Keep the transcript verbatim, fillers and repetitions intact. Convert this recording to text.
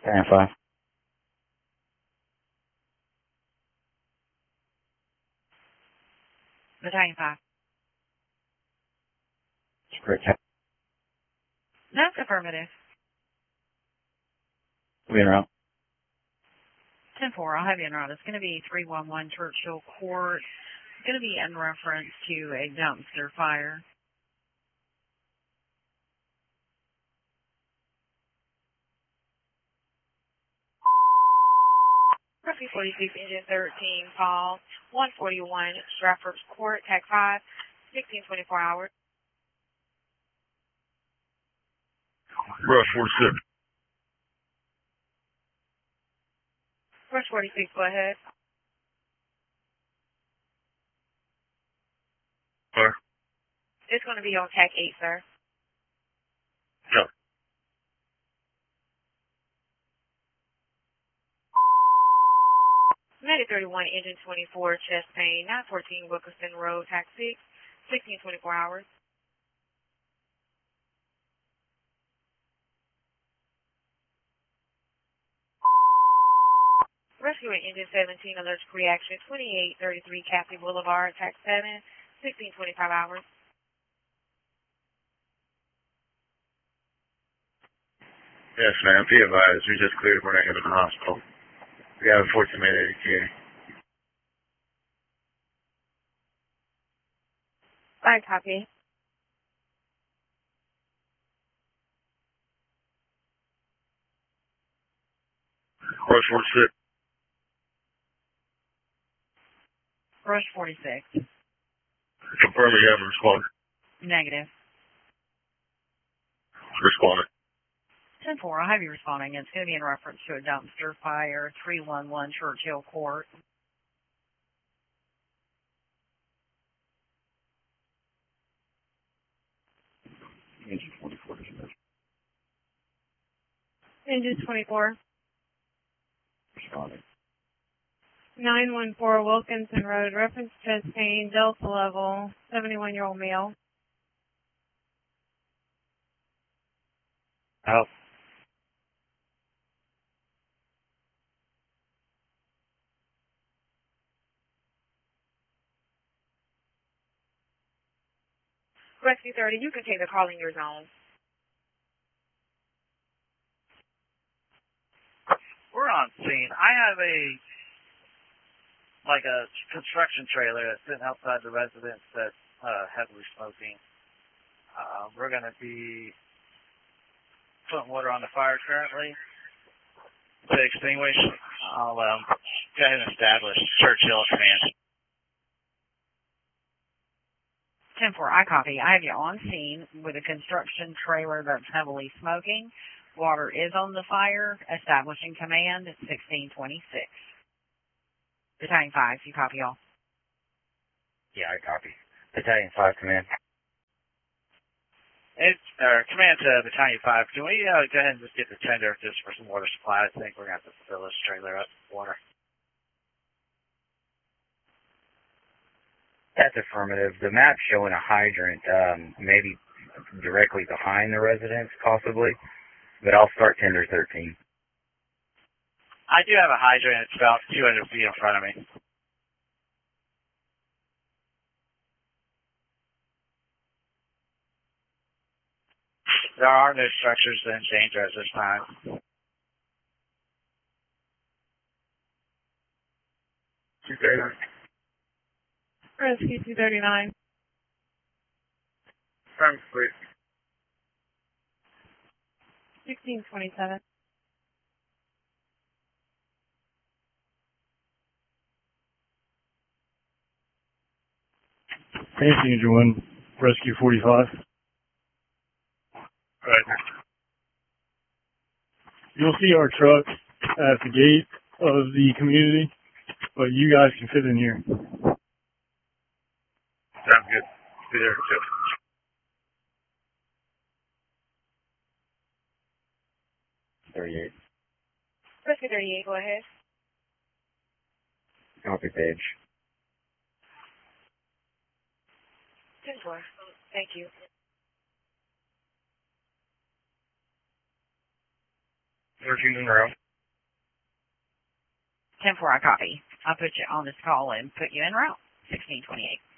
Battalion five. Battalion five. Correct. That's affirmative. We en route. ten four, I'll have you en route. It's going to be three one one Churchill Court. It's going to be in reference to a dumpster fire. Rescue forty-six, Engine thirteen, call one forty-one Stratford Court, Tag five, sixteen twenty-four hours. Rush forty-six. Rush forty-six, go ahead. Sir? It's going to be on Tag eight, sir. No. Medic thirty-one, Engine twenty-four, chest pain, nine fourteen Wilkerson Road, Tag six, sixteen twenty-four hours. Rescue at Engine seventeen, allergic reaction, twenty-eight thirty-three Cathy Boulevard, Tag seven, sixteen twenty-five hours. Yes, ma'am. Be advised. We just cleared for negative in the hospital. We got a fourteen minute A T A. Fine, copy. Rush forty-six. Rush forty-six. Confirm you have a responder. Negative. Responder. ten four, I'll have you responding. It's going to be in reference to a dumpster fire, three one one Churchill Court. Engine twenty-four. Engine twenty-four. Responding. nine one four Wilkinson Road, reference chest pain, Delta level, seventy-one-year-old male. Out. Rescue thirty, you can take the call in your zone. We're on scene. I have a, like a construction trailer that's sitting outside the residence that's uh, heavily smoking. Uh, we're going to be putting water on the fire currently to extinguish. I'll um, go ahead and establish Churchill command. ten four, I copy. I have you on scene with a construction trailer that's heavily smoking. Water is on the fire. Establishing command at sixteen twenty-six. Battalion five, you copy all. Yeah, I copy. Battalion five, command. It's, uh, command to Battalion five. Can we uh, go ahead and just get the tender just for some water supply? I think we're going to have to fill this trailer up with water. That's affirmative. The map's showing a hydrant, um, maybe directly behind the residence, possibly. But I'll start tender thirteen. I do have a hydrant. It's about two hundred feet in front of me. There are no structures in danger at this time. two thirty-nine. Rescue two thirty-nine. Time complete. sixteen twenty-seven. Fancy Engine one, Rescue forty-five. Right. You'll see our truck at the gate of the community, but you guys can fit in here. Sounds good. Be there. Yep. thirty-eight. Rescue thirty-eight, go ahead. Copy page. ten four. Thank you. thirteen in row. ten four, I copy. I'll put you on this call and put you en route. sixteen twenty-eight.